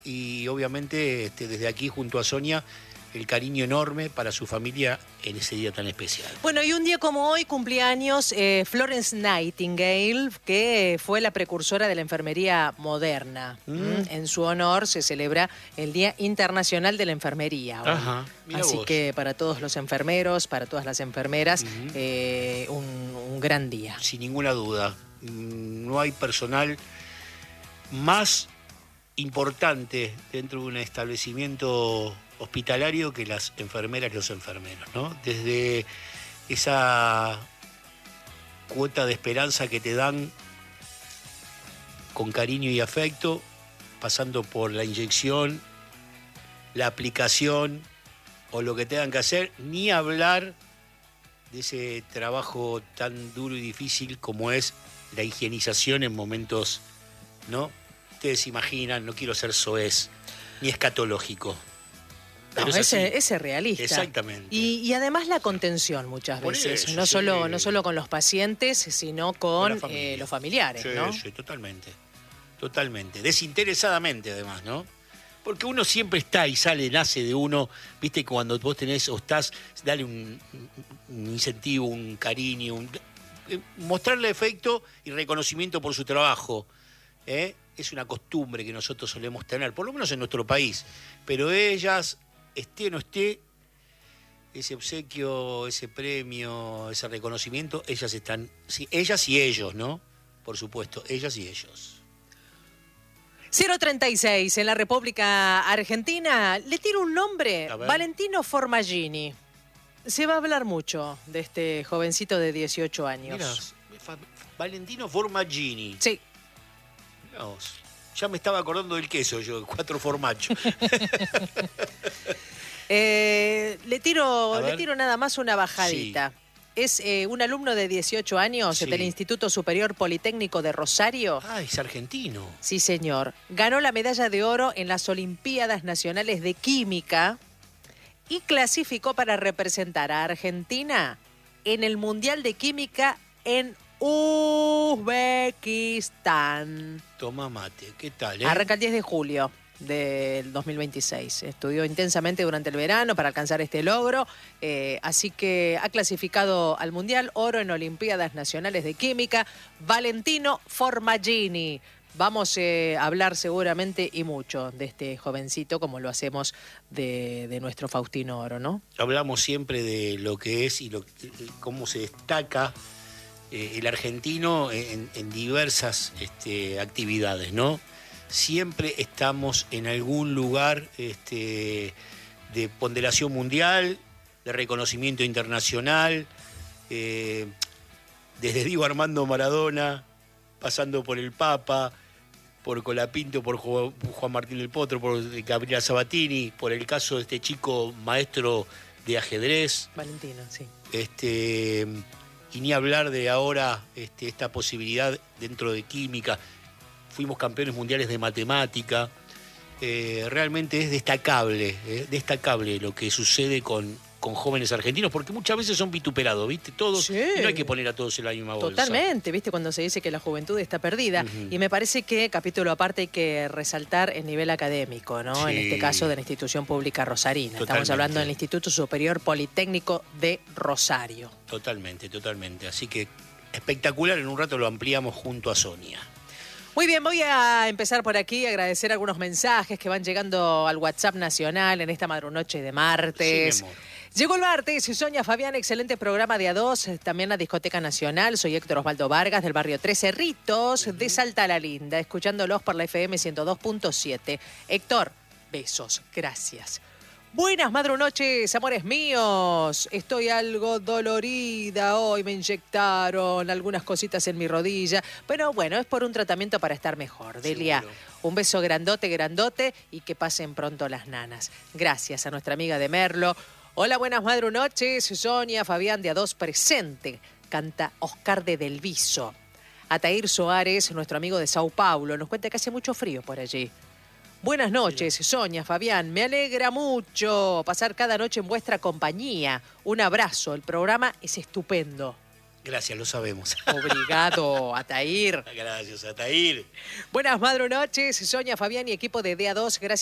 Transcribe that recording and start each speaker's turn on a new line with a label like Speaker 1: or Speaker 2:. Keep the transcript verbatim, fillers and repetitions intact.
Speaker 1: Y obviamente este, desde aquí junto a Sonia, el cariño enorme para su familia en ese día tan especial.
Speaker 2: Bueno, y un día como hoy cumplía años eh, Florence Nightingale, que fue la precursora de la enfermería moderna. Mm. En su honor se celebra el Día Internacional de la Enfermería hoy.
Speaker 1: Ajá, mira
Speaker 2: Así
Speaker 1: vos.
Speaker 2: que para todos los enfermeros, para todas las enfermeras,
Speaker 1: Uh-huh.
Speaker 2: eh, un, un gran día.
Speaker 1: Sin ninguna duda. No hay personal más importante dentro de un establecimiento hospitalario que las enfermeras y los enfermeros, ¿no? Desde esa cuota de esperanza que te dan con cariño y afecto, pasando por la inyección, la aplicación o lo que tengan que hacer, ni hablar de ese trabajo tan duro y difícil como es la higienización en momentos, ¿no? Ustedes se imaginan, no quiero ser soez ni escatológico.
Speaker 2: No,
Speaker 1: es
Speaker 2: ese, ese es realista.
Speaker 1: Exactamente.
Speaker 2: Y, y además la contención muchas
Speaker 1: Por
Speaker 2: veces,
Speaker 1: eso,
Speaker 2: no,
Speaker 1: sí.
Speaker 2: solo, no solo con los pacientes, sino con,
Speaker 1: Con la
Speaker 2: eh, los familiares,
Speaker 1: sí,
Speaker 2: ¿no?
Speaker 1: Sí, totalmente. Totalmente. Desinteresadamente, además, ¿no? Porque uno siempre está y sale, nace de uno, viste, cuando vos tenés o estás, dale un, un incentivo, un cariño, un, eh, mostrarle afecto y reconocimiento por su trabajo, ¿eh? Es una costumbre que nosotros solemos tener, por lo menos en nuestro país. Pero ellas, esté o no esté, ese obsequio, ese premio, ese reconocimiento, ellas están, sí, ellas y ellos, ¿no? Por supuesto, ellas y ellos.
Speaker 2: cero treinta y seis en la República Argentina. Le tiro un nombre, Valentino Formaggini. Se va a hablar mucho de este jovencito de dieciocho años.
Speaker 1: Mira, Valentino Formaggini.
Speaker 2: Sí.
Speaker 1: Mirá vos. Ya me estaba acordando del queso yo, cuatro formachos.
Speaker 2: eh, le, tiro, le tiro nada más una bajadita. Sí. Es eh, un alumno de dieciocho años sí. del Instituto Superior Politécnico de Rosario.
Speaker 1: Ah, es argentino.
Speaker 2: Sí, señor. Ganó la medalla de oro en las Olimpiadas Nacionales de Química y clasificó para representar a Argentina en el Mundial de Química en Uzbekistán.
Speaker 1: Toma mate, ¿qué tal? Eh?
Speaker 2: Arranca el diez de julio del dos mil veintiséis. Estudió intensamente durante el verano para alcanzar este logro, eh, así que ha clasificado al Mundial, oro en Olimpiadas Nacionales de Química, Valentino Formaggini. Vamos eh, a hablar seguramente y mucho de este jovencito, como lo hacemos de, de nuestro Faustino Oro, ¿no?
Speaker 1: Hablamos siempre de lo que es y lo, cómo se destaca eh, el argentino en, en diversas este, actividades, ¿no? Siempre estamos en algún lugar este, de ponderación mundial, de reconocimiento internacional, eh, desde Diego Armando Maradona, pasando por el Papa, por Colapinto, por Juan Martín del Potro, por Gabriela Sabatini, por el caso de este chico maestro de ajedrez.
Speaker 2: Valentino, sí.
Speaker 1: Este, y ni hablar de ahora este, esta posibilidad dentro de química. Fuimos campeones mundiales de matemática. Eh, realmente es destacable, eh, destacable lo que sucede con, con jóvenes argentinos, porque muchas veces son vituperados, ¿viste? Todos, sí. Y no hay que poner a todos en la misma bolsa.
Speaker 2: Totalmente, ¿viste? Cuando se dice que la juventud está perdida. Uh-huh. Y me parece que, capítulo aparte, hay que resaltar el nivel académico, ¿no? Sí. En este caso de la institución pública rosarina. Totalmente. Estamos hablando del Instituto Superior Politécnico de Rosario.
Speaker 1: Totalmente, totalmente. Así que espectacular, en un rato lo ampliamos junto a Sonia.
Speaker 2: Muy bien, voy a empezar por aquí, agradecer algunos mensajes que van llegando al WhatsApp nacional en esta madrunoche de martes.
Speaker 1: Sí, mi amor.
Speaker 2: Llegó el martes, Sonia Fabián, excelente programa de A dos, también la Discoteca Nacional. Soy Héctor Osvaldo Vargas, del barrio Tres Cerritos, uh-huh. de Salta la Linda, escuchándolos por la F M ciento dos punto siete. Héctor, besos, gracias. Buenas madrunoches, amores míos. Estoy algo dolorida hoy, me inyectaron algunas cositas en mi rodilla. Pero bueno, es por un tratamiento para estar mejor. Delia, seguro. Un beso grandote, grandote y que pasen pronto las nanas. Gracias a nuestra amiga de Merlo. Hola, buenas madrunoches. Sonia Fabián de A dos presente. Canta Oscar de Del Viso. Atair Soares, nuestro amigo de Sao Paulo, nos cuenta que hace mucho frío por allí. Buenas noches, Sonia, Fabián. Me alegra mucho pasar cada noche en vuestra compañía. Un abrazo, el programa es estupendo.
Speaker 1: Gracias, lo sabemos.
Speaker 2: Obrigado, Atair.
Speaker 1: Gracias, Atair.
Speaker 2: Buenas madrunoches, Sonia, Fabián y equipo de D A dos. Gracias.